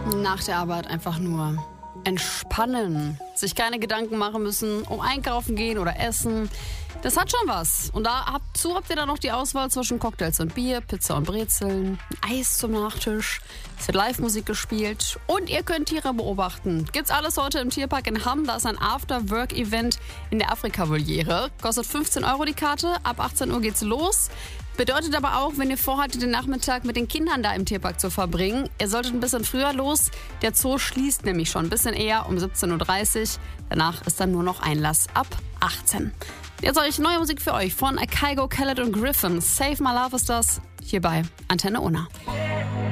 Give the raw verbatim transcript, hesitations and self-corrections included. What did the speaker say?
Nach der Arbeit einfach nur entspannen, sich keine Gedanken machen müssen, um einkaufen gehen oder essen. Das hat schon was. Und dazu habt ihr dann noch die Auswahl zwischen Cocktails und Bier, Pizza und Brezeln, Eis zum Nachtisch, es wird Live-Musik gespielt und ihr könnt Tiere beobachten. Gibt's alles heute im Tierpark in Hamm. Da ist ein After-Work-Event in der Afrika-Voliere. Kostet fünfzehn Euro die Karte, ab achtzehn Uhr geht's los. Bedeutet aber auch, wenn ihr vorhattet, den Nachmittag mit den Kindern da im Tierpark zu verbringen, ihr solltet ein bisschen früher los. Der Zoo schließt nämlich schon ein bisschen eher um siebzehn Uhr dreißig. Danach ist dann nur noch Einlass ab achtzehn. Jetzt habe ich neue Musik für euch von Kygo, Khaled und Griffin. Save My Love ist das, hier bei Antenne Unna.